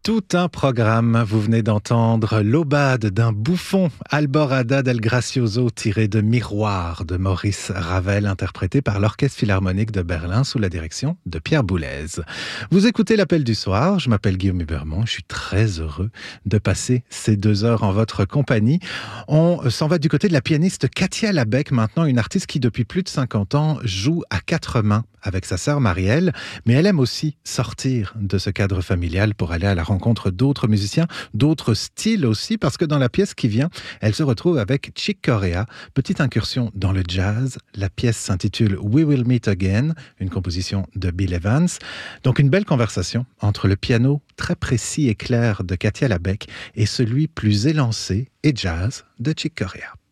Tout un programme. Vous venez d'entendre l'Aubade d'un bouffon, Alborada del Gracioso, tiré de Miroir de Maurice Ravel, interprété par l'Orchestre Philharmonique de Berlin sous la direction de Pierre Boulez. Vous écoutez l'Appel du soir. Je m'appelle Guillaume Hubermont. Je suis très heureux de passer ces 2 heures en votre compagnie. On s'en va du côté de la pianiste Katia Labec, maintenant une artiste qui depuis plus de 50 ans joue à 4 mains avec sa sœur Marielle, mais elle aime aussi sortir de ce cadre familial pour aller à la rencontre d'autres musiciens, d'autres styles aussi, parce que dans la pièce qui vient, elle se retrouve avec Chick Corea, petite incursion dans le jazz. La pièce s'intitule We Will Meet Again, une composition de Bill Evans. Donc une belle conversation entre le piano très précis et clair de Katia Labec et celui plus élancé et jazz de Chick Corea.